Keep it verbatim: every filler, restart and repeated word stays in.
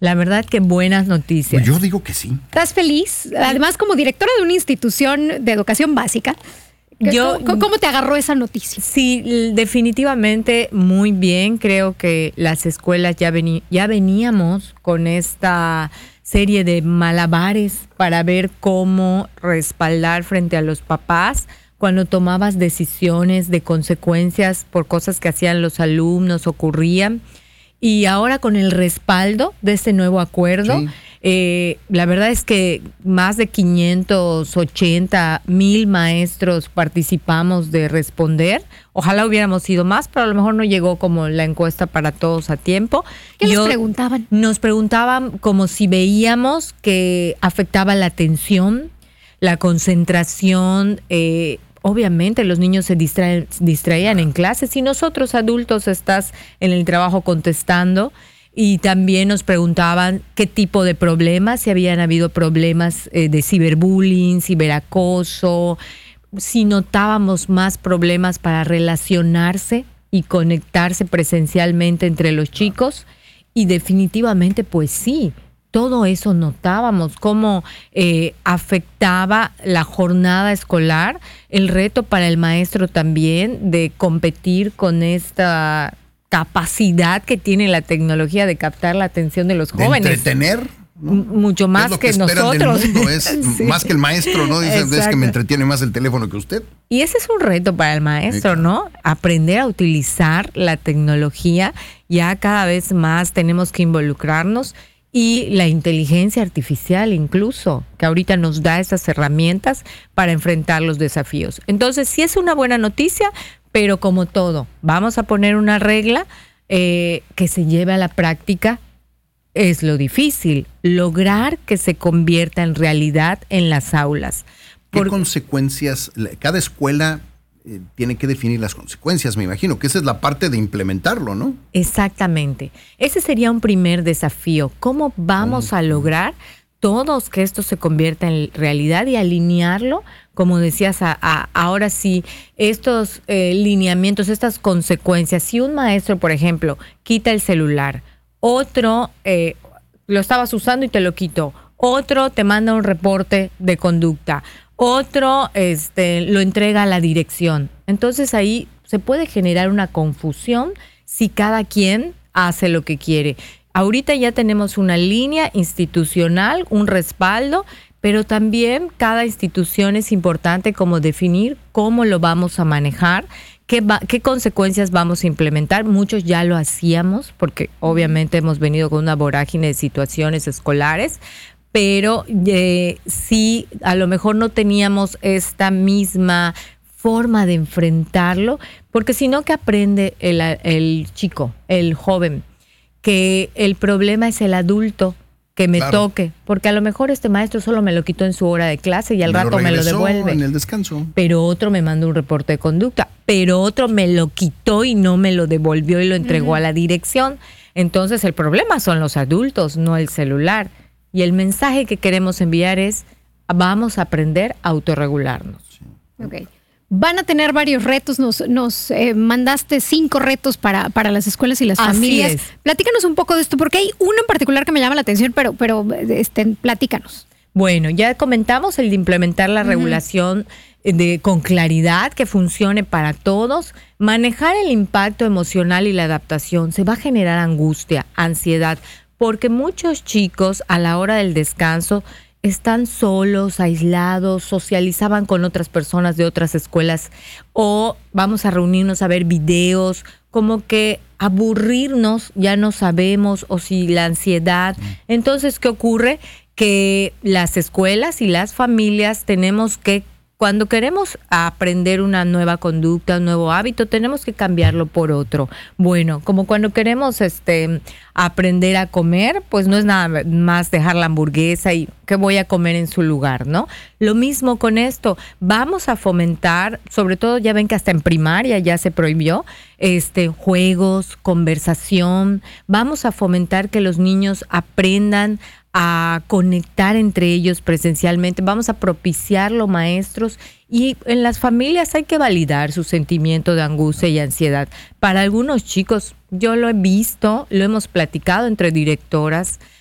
La verdad que buenas noticias. Yo digo que sí. ¿Estás feliz? Además, como directora de una institución de educación básica, Yo, ¿cómo, ¿cómo te agarró esa noticia? Sí, definitivamente muy bien. Creo que las escuelas ya, veni, ya veníamos con esta serie de malabares para ver cómo respaldar frente a los papás cuando tomabas decisiones de consecuencias por cosas que hacían los alumnos, ocurrían. Y ahora con el respaldo de este nuevo acuerdo, sí. eh, la verdad es que más de quinientos ochenta mil maestros participamos de responder. Ojalá hubiéramos sido más, pero a lo mejor no llegó como la encuesta para todos a tiempo. ¿Qué Yo, les preguntaban? Nos preguntaban como si veíamos que afectaba la atención, la concentración. Eh, obviamente los niños se distraen, distraían en clases y nosotros adultos estás en el trabajo contestando. Y también nos preguntaban qué tipo de problemas, si habían habido problemas eh, de ciberbullying, ciberacoso, si notábamos más problemas para relacionarse y conectarse presencialmente entre los chicos. Y definitivamente pues sí, todo eso notábamos, cómo eh, afectaba la jornada escolar, el reto para el maestro también de competir con esta capacidad que tiene la tecnología de captar la atención de los jóvenes. De entretener, ¿no? M- mucho más es lo que, que nosotros. Del mundo, es sí. Más que el maestro, ¿no? Dicen, es que me entretiene más el teléfono que usted. Y ese es un reto para el maestro, sí, ¿no? Aprender a utilizar la tecnología. Ya cada vez más tenemos que involucrarnos. Y la inteligencia artificial incluso, que ahorita nos da esas herramientas para enfrentar los desafíos. Entonces, sí es una buena noticia, pero como todo, vamos a poner una regla eh, que se lleve a la práctica. Es lo difícil, lograr que se convierta en realidad en las aulas. ¿Qué Por... consecuencias? Cada escuela eh, tiene que definir las consecuencias, me imagino, que esa es la parte de implementarlo, ¿no? Exactamente. Ese sería un primer desafío. ¿Cómo vamos a lograr todos que esto se convierta en realidad y alinearlo? Como decías, a, a, ahora sí, estos eh, lineamientos, estas consecuencias. Si un maestro, por ejemplo, quita el celular, otro eh, lo estabas usando y te lo quitó, otro te manda un reporte de conducta, otro este, lo entrega a la dirección. Entonces ahí se puede generar una confusión si cada quien hace lo que quiere. Ahorita ya tenemos una línea institucional, un respaldo, pero también cada institución es importante como definir cómo lo vamos a manejar, qué, va, qué consecuencias vamos a implementar. Muchos ya lo hacíamos porque obviamente hemos venido con una vorágine de situaciones escolares, pero eh, sí, a lo mejor no teníamos esta misma forma de enfrentarlo, porque si no, ¿qué aprende el, el chico, el joven? Que el problema es el adulto que me claro. toque, porque a lo mejor este maestro solo me lo quitó en su hora de clase y al me rato me lo devuelve. En el descanso. Pero otro me mandó un reporte de conducta, pero otro me lo quitó y no me lo devolvió y lo entregó uh-huh. a la dirección. Entonces el problema son los adultos, no el celular. Y el mensaje que queremos enviar es, vamos a aprender a autorregularnos. Sí. Ok. Van a tener varios retos, nos, nos eh, mandaste cinco retos para, para las escuelas y las Así familias. Es. Platícanos un poco de esto, porque hay uno en particular que me llama la atención, pero, pero este, platícanos. Bueno, ya comentamos el de implementar la uh-huh. regulación de, con claridad, que funcione para todos. Manejar el impacto emocional y la adaptación. Se va a generar angustia, ansiedad, porque muchos chicos a la hora del descanso están solos, aislados, socializaban con otras personas de otras escuelas o vamos a reunirnos a ver videos, como que aburrirnos, ya no sabemos, o si la ansiedad. Entonces, ¿qué ocurre? Que las escuelas y las familias tenemos que, cuando queremos aprender una nueva conducta, un nuevo hábito, tenemos que cambiarlo por otro. Bueno, como cuando queremos este aprender a comer, pues no es nada más dejar la hamburguesa y qué voy a comer en su lugar, ¿no? Lo mismo con esto. Vamos a fomentar, sobre todo ya ven que hasta en primaria ya se prohibió, este juegos, conversación. Vamos a fomentar que los niños aprendan a conectar entre ellos presencialmente. Vamos a propiciarlo, maestros, y en las familias hay que validar su sentimiento de angustia y ansiedad. Para algunos chicos, yo lo he visto, lo hemos platicado entre directoras,